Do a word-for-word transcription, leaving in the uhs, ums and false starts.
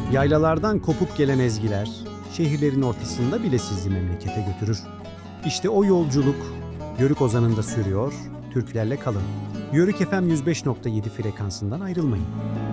Yaylalardan kopup gelen ezgiler, şehirlerin ortasında bile sizi memlekete götürür. İşte o yolculuk Yörük Ozanı'nda sürüyor, Türklerle kalın. Yörük F M yüz beş nokta yedi frekansından ayrılmayın.